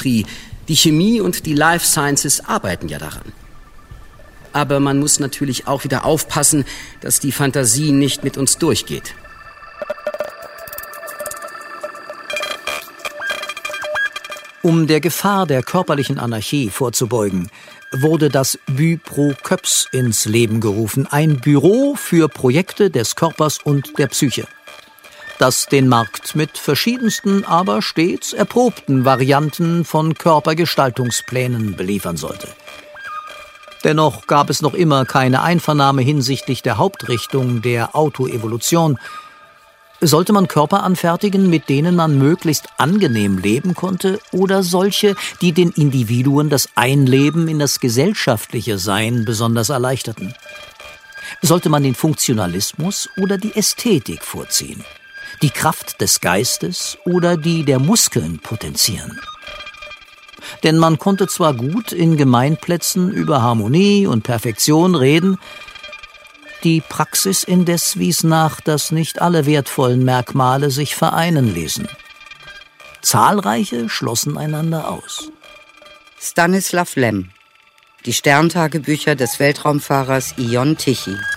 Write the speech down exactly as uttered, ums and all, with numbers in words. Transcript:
Industrie, die Chemie und die Life Sciences arbeiten ja daran. Aber man muss natürlich auch wieder aufpassen, dass die Fantasie nicht mit uns durchgeht. Um der Gefahr der körperlichen Anarchie vorzubeugen, wurde das Bü pro Köps ins Leben gerufen, ein Büro für Projekte des Körpers und der Psyche, das den Markt mit verschiedensten, aber stets erprobten Varianten von Körpergestaltungsplänen beliefern sollte. Dennoch gab es noch immer keine Einvernahme hinsichtlich der Hauptrichtung der Autoevolution. Sollte man Körper anfertigen, mit denen man möglichst angenehm leben konnte, oder solche, die den Individuen das Einleben in das gesellschaftliche Sein besonders erleichterten? Sollte man den Funktionalismus oder die Ästhetik vorziehen, die Kraft des Geistes oder die der Muskeln potenzieren? Denn man konnte zwar gut in Gemeinplätzen über Harmonie und Perfektion reden, die Praxis indes wies nach, dass nicht alle wertvollen Merkmale sich vereinen ließen. Zahlreiche schlossen einander aus. Stanislav Lem. Die Sterntagebücher des Weltraumfahrers Ion Tichy.